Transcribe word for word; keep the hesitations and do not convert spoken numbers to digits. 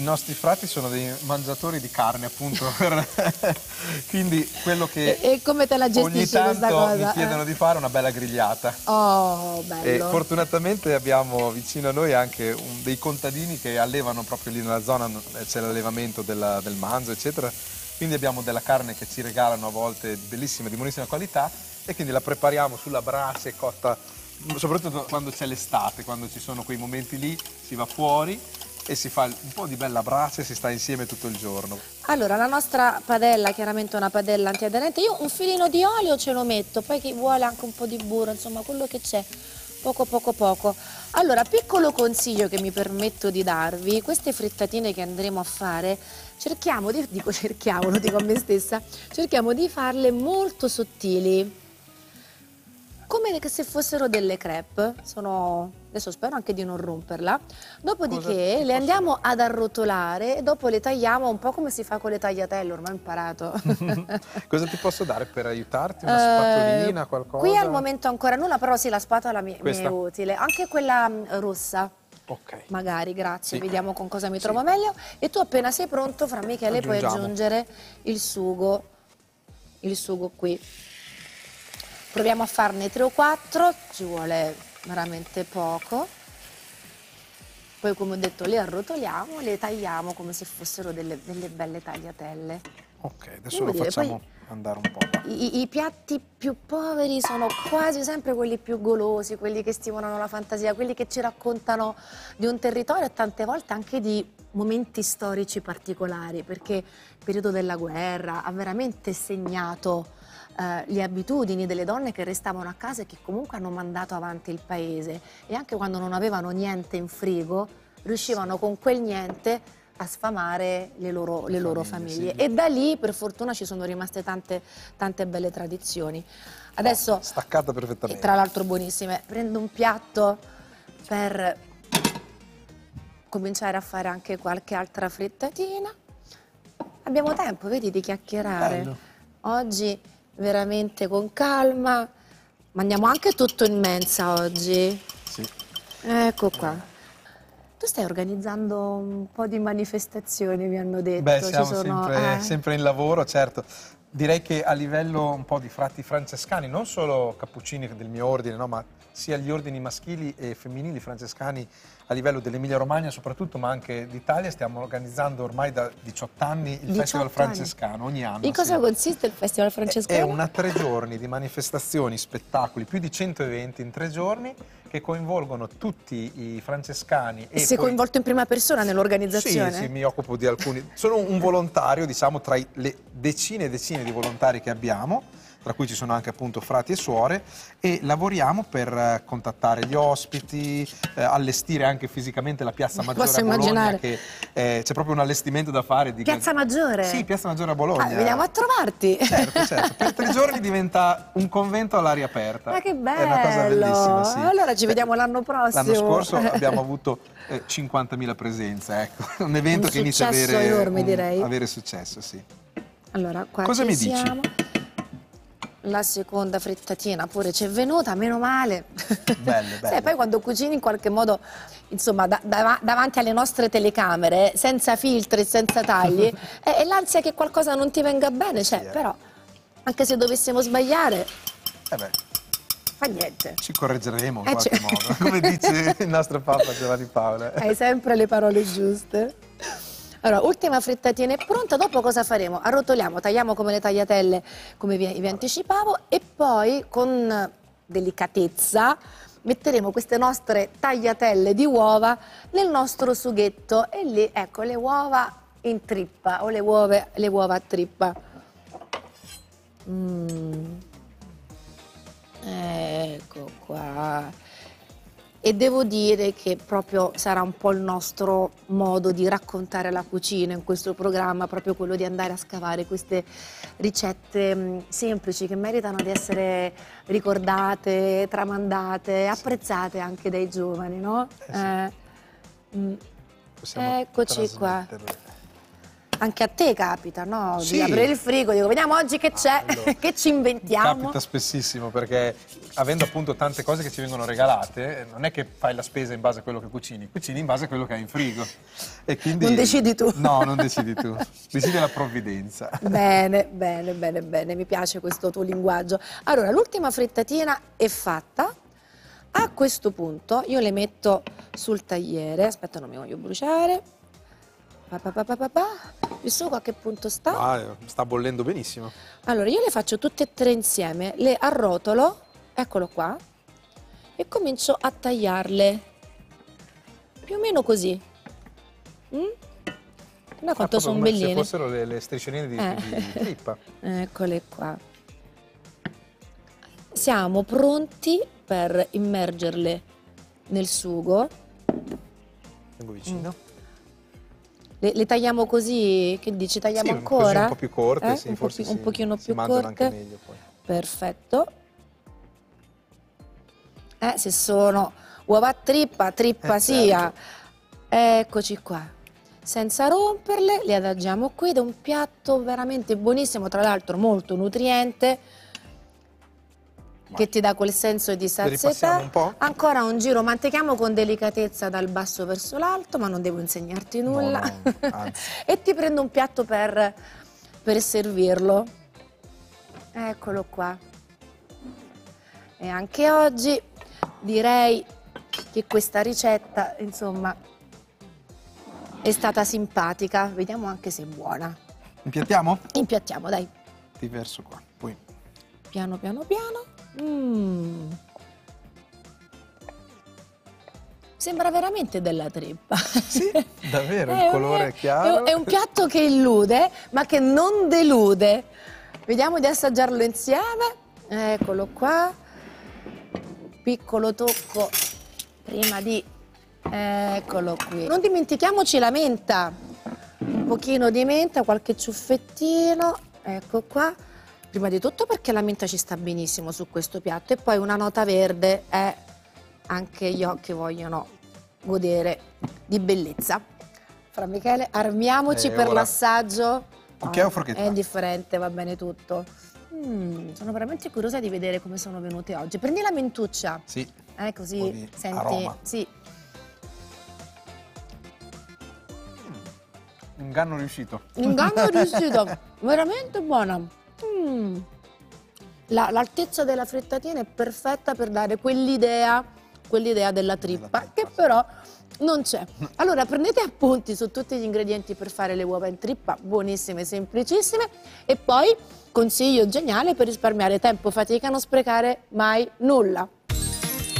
I nostri frati sono dei mangiatori di carne, appunto, quindi quello che e, e come te la ogni gestisci questa tanto cosa? mi chiedono eh? di fare una bella grigliata. Oh, E bello. fortunatamente abbiamo vicino a noi anche un, dei contadini che allevano proprio lì nella zona, c'è l'allevamento della- del manzo, eccetera. Quindi abbiamo della carne che ci regalano a volte bellissima, di buonissima qualità, e quindi la prepariamo sulla brace cotta, soprattutto quando c'è l'estate, quando ci sono quei momenti lì, si va fuori e si fa un po' di bella brace e si sta insieme tutto il giorno. Allora, la nostra padella, chiaramente una padella antiaderente, io un filino di olio ce lo metto, poi chi vuole anche un po' di burro, insomma quello che c'è, poco poco poco. Allora, piccolo consiglio che mi permetto di darvi, queste frittatine che andremo a fare, cerchiamo di, dico cerchiamo, lo dico a me stessa, cerchiamo di farle molto sottili, come se fossero delle crepe. Sono, adesso spero anche di non romperla. Dopodiché Cosa le andiamo ad arrotolare e dopo le tagliamo un po' come si fa con le tagliatelle, ormai ho imparato. Cosa ti posso dare per aiutarti? Una Eh, spatolina, qualcosa? Qui al momento ancora nulla, però sì, la spatola mi, mi è Questa? utile. Anche quella mh, rossa. Ok. Magari, grazie, Sì. vediamo con cosa mi Sì. trovo meglio. E tu appena sei pronto, Fra Michele, puoi Aggiungiamo. aggiungere il sugo, il sugo qui. Proviamo a farne tre o quattro, ci vuole veramente poco. Poi, come ho detto, le arrotoliamo, le tagliamo come se fossero delle, delle belle tagliatelle. Ok, adesso Devo lo dire, facciamo poi andare un po'. Va. I, I piatti più poveri sono quasi sempre quelli più golosi, quelli che stimolano la fantasia, quelli che ci raccontano di un territorio e tante volte anche di momenti storici particolari, perché il periodo della guerra ha veramente segnato eh, le abitudini delle donne che restavano a casa e che comunque hanno mandato avanti il paese, e anche quando non avevano niente in frigo riuscivano con quel niente a sfamare le loro, le loro famiglie, sì. e da lì per fortuna ci sono rimaste tante, tante belle tradizioni. Adesso, Staccata perfettamente. tra l'altro buonissime, prendo un piatto per cominciare a fare anche qualche altra frittatina. Abbiamo tempo, vedi, di chiacchierare. Bello. Oggi veramente con calma, mandiamo anche tutto in mensa oggi. Sì. Ecco qua. Tu stai organizzando un po' di manifestazioni, mi hanno detto. Beh, Ci siamo sono, sempre, eh. sempre in lavoro, certo. Direi che a livello un po' di frati francescani, non solo cappuccini del mio ordine, no, ma sia gli ordini maschili e femminili francescani a livello dell'Emilia Romagna soprattutto, ma anche d'Italia, stiamo organizzando ormai da diciotto anni il diciotto Festival anni. francescano, ogni anno. In cosa sì. consiste il Festival francescano? È una tre giorni di manifestazioni, spettacoli, più di cento eventi in tre giorni che coinvolgono tutti i francescani. E E sei poi... coinvolto in prima persona nell'organizzazione? Sì, sì, mi occupo di alcuni. Sono un volontario, diciamo, tra i- le decine e decine di volontari che abbiamo, tra cui ci sono anche appunto frati e suore, e lavoriamo per eh, contattare gli ospiti, eh, allestire anche fisicamente la Piazza Maggiore Posso a Bologna, immaginare. che eh, c'è proprio un allestimento da fare. Di... Piazza Maggiore? Sì, Piazza Maggiore a Bologna. Ah, veniamo a trovarti. Certo, certo. Per tre giorni diventa un convento all'aria aperta. Ma che bello! È una cosa bellissima, sì. Allora ci vediamo l'anno prossimo. L'anno scorso abbiamo avuto eh, cinquantamila presenze, ecco. Un evento Un che inizia a successo avere, enorme, un- direi. avere successo, sì. Allora, qua Cosa ci mi dici? siamo. La seconda frittatina pure ci è venuta, meno male. Belle, belle. Sai, poi quando cucini in qualche modo, insomma, da- da- davanti alle nostre telecamere, senza filtri, senza tagli, è, è l'ansia che qualcosa non ti venga bene, cioè, Sì, eh. però, anche se dovessimo sbagliare, Eh beh, fa niente. ci correggeremo in Eh, qualche ci- modo, come dice il nostro Papa Giovanni Paolo. Hai sempre le parole giuste. Allora, ultima frittatina è pronta, dopo cosa faremo? Arrotoliamo, tagliamo come le tagliatelle, come vi, vi anticipavo, e poi con delicatezza metteremo queste nostre tagliatelle di uova nel nostro sughetto, e lì, ecco, le uova in trippa, o le uova, le uova a trippa. Mm. Ecco qua. E devo dire che proprio sarà un po' il nostro modo di raccontare la cucina in questo programma, proprio quello di andare a scavare queste ricette mh, semplici che meritano di essere ricordate, tramandate, apprezzate anche dai giovani, no? Eh sì. Eh, mm. Possiamo Eccoci qua. trasmetterle. Anche a te capita, no? Sì. Di aprire il frigo, dico, vediamo oggi che c'è, Allora, che ci inventiamo. capita spessissimo perché avendo appunto tante cose che ci vengono regalate, non è che fai la spesa in base a quello che cucini, cucini in base a quello che hai in frigo. E quindi... Non decidi tu. No, non decidi tu, decide la provvidenza. Bene, bene, bene, bene, mi piace questo tuo linguaggio. Allora, l'ultima frittatina è fatta. A questo punto io le metto sul tagliere, aspetta, non mi voglio bruciare. Pa, pa, pa, pa, pa, pa. Il sugo a che punto sta? Ah, sta bollendo benissimo. Allora, io le faccio tutte e tre insieme, le arrotolo, eccolo qua, e comincio a tagliarle, più o meno così. Mm? Guarda quanto Ah, sono come belline. se fossero le, le striscioline di, Eh. di trippa. Eccole qua. Siamo pronti per immergerle nel sugo. Vengo vicino. Le, le tagliamo così, che dici, tagliamo Sì, ancora? così un po' più corte, Eh? sì, un, po forse più- un sì, pochino si più mangiano corte. anche meglio poi. Perfetto. Eh, se sono uova a trippa, trippa Eh, sia. Eccoci qua. Senza romperle, le adagiamo qui ed è un piatto veramente buonissimo, tra l'altro molto nutriente, che ti dà quel senso di Le ripassiamo sazietà. un po'? Ancora un giro, mantechiamo con delicatezza dal basso verso l'alto, ma non devo insegnarti No, nulla. no, anzi. E ti prendo un piatto per, per servirlo. Eccolo qua. E anche oggi direi che questa ricetta, insomma, è stata simpatica. Vediamo anche se è buona. Impiattiamo? Impiattiamo, dai. Ti verso qua, poi. Piano, piano, piano. Mm. Sembra veramente della trippa. Sì, davvero, È il un- colore è chiaro. È un piatto che illude, ma che non delude. Vediamo di assaggiarlo insieme. Eccolo qua. Piccolo tocco prima di... Eccolo qui. Non dimentichiamoci la menta. Un pochino di menta, qualche ciuffettino. Ecco qua. Prima di tutto perché la menta ci sta benissimo su questo piatto e poi una nota verde è anche gli occhi vogliono godere di bellezza. Fra Michele, armiamoci Eh, per ora- l'assaggio. Cucchiaio o forchetta? È indifferente, va bene tutto. Mm, sono veramente curiosa di vedere come sono venute oggi. Prendi la mentuccia, Sì, eh, un po' così di senti. aroma. Sì. inganno riuscito. Inganno riuscito, veramente buona. Mm. La- l'altezza della frittatina è perfetta per dare quell'idea, quell'idea della trippa, Della trippa, che sì. però non c'è. Allora prendete appunti su tutti gli ingredienti per fare le uova in trippa, buonissime, semplicissime, e poi consiglio geniale per risparmiare tempo, fatica, non sprecare mai nulla.